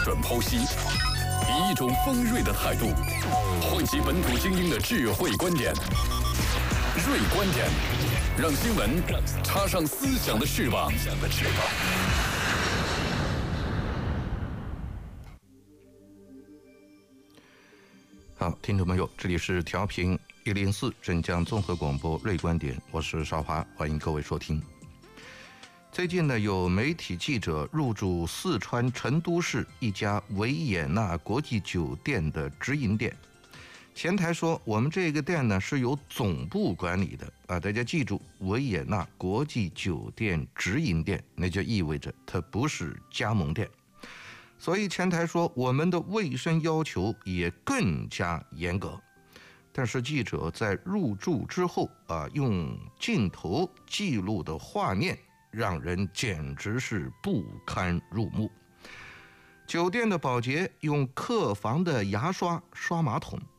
准剖析，以一种锋锐的态度，汇集本土精英的智慧观点。锐观点，让新闻插上思想的翅膀。 好，听众朋友，这里是调频104镇江综合广播锐观点，我是邵华，欢迎各位收听。最近呢，有媒体记者入驻四川成都市一家维也纳国际酒店的直营店，前台说我们这个店呢是由总部管理的啊，大家记住，维也纳国际酒店直营店，那就意味着它不是加盟店。所以前台说我们的卫生要求也更加严格。但是记者在入住之后用镜头记录的画面让人简直是不堪入目。酒店的保洁用客房的牙刷刷马桶，